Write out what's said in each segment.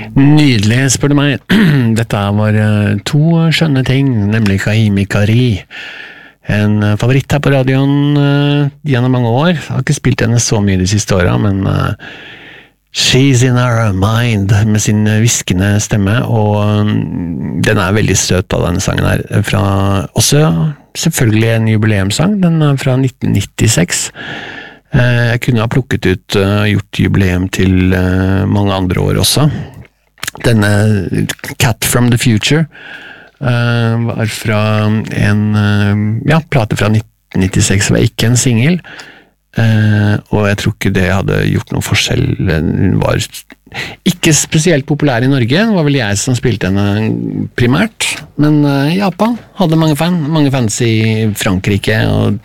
Nydelig, spør du meg. Dette var to skjønne ting, nemlig Kahimi Kari. En favoritt her på radioen gjennom mange år. Jeg har ikke spilt henne så mye de siste årene, men She's in our mind med sin viskende stemme, og den er veldig søt av denne sangen her. Fra, også selvfølgelig en jubileumssang, den er fra 1996. Jeg kunne ha plukket ut og gjort jubileum til mange andre år også. Denne Cat from the Future var fra en plate fra 1996, var ikke en single, og jeg tror ikke det hadde gjort noen forskjell. Hun var ikke spesielt populær i Norge, det var vel jeg som spilte henne primært, men Japan hadde mange fans i Frankrike, og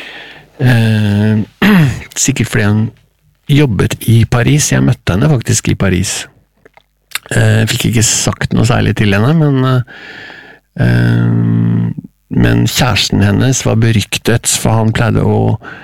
sikkert fordi hun jobbet i Paris. Jeg møtte henne faktisk i Paris. Jeg fikk ikke sagt noe særlig til henne, men kjæresten hennes var beryktet, for han pleide å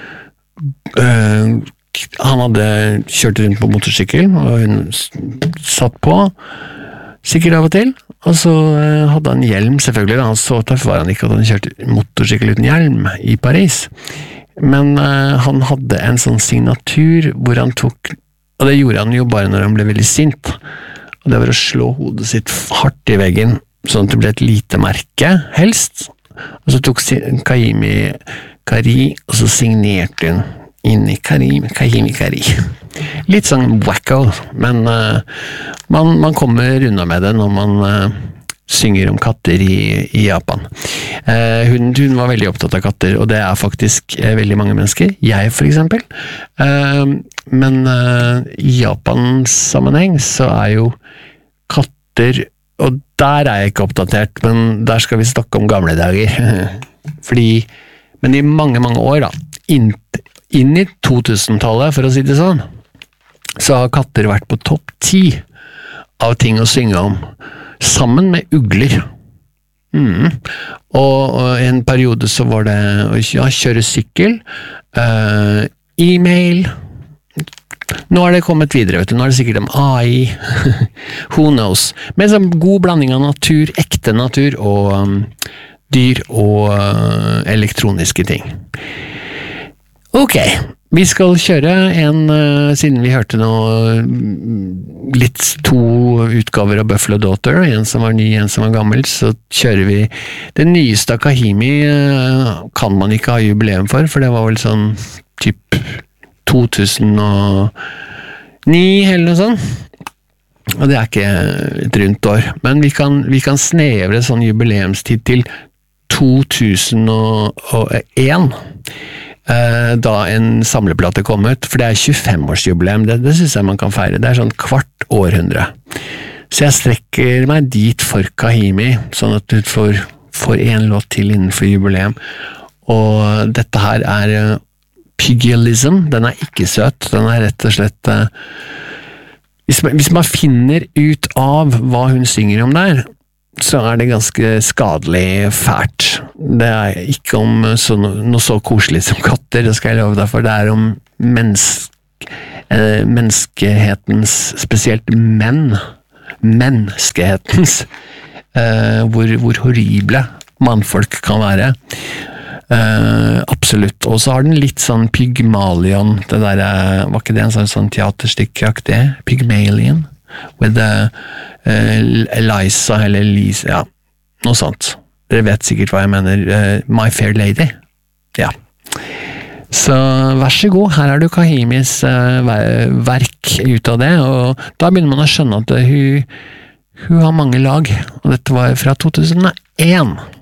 han hadde kjørt rundt på motorsykkel, og hun satt på, sikkert av og til, og så hadde han hjelm, selvfølgelig, han så tøff var han ikke at han kjørte motorsykkel uten hjelm i Paris, men han hadde en sånn signatur hvor han tok, og det gjorde han jo bare når han ble veldig sint, og det var å slå hodet sitt hardt i veggen, sånn at det ble et lite merke, helst, og så tok Kahimi Kari, og så signerte hun inn i Kahimi Kari. Litt sånn wacko, men man kommer unna med det når man synger om katter i Japan. Hun var veldig opptatt av katter, og det er faktisk veldig mange mennesker, jeg for eksempel. Men i Japans sammenheng så er jo katter, og der er jeg ikke oppdatert, men der skal vi snakke om gamle dager. Men i mange år da, inn i 2000-tallet, for å si det sånn, så har katter vært på topp 10 av ting å synge om, sammen med ugler. Og en periode så var det å kjøre sykkel, e-mail. Nå er det kommet videre, vet du. Nå er det sikkert om AI. Who knows? Med en sånn god blanding av natur, ekte natur, og dyr og elektroniske ting. Ok, vi skal kjøre siden vi hørte to utgaver av Buffalo Daughter, en som var ny, en som var gammel, så kjører vi den nyeste av Kahimi, kan man ikke ha jubileum for det var vel sånn typ 2009 eller noe sånt, og det er ikke et rundt år, men vi kan snevre sånn jubileumstid til 2001, da en samleplate kom ut, for det er 25-årsjubileum, det synes jeg man kan feire, det er sånn kvart århundre. Så jeg strekker meg dit for Kahimi, sånn at du får en låt til innenfor jubileum, og dette her er Pyggylism, den er ikke søt, den er rett og slett, hvis man finner ut av hva hun synger om der, så er det ganske skadelig fælt. Det er ikke om noe så koselig som katter, det skal jeg love deg for. Det er om menneskehetens, spesielt menneskehetens, hvor horrible mannfolk kan være. Absolutt. Og så har den litt sånn Pygmalion, det der, var ikke det en sånn teaterstykke-aktig? Pygmalion? With Eliza eller Lisa, ja, noe sånt. Dere vet sikkert hva jeg mener. My Fair Lady. Ja. Så vær så god, her er du Kahimis verk ut av det, og da begynner man å skjønne at hun har mange lag, og dette var fra 2001.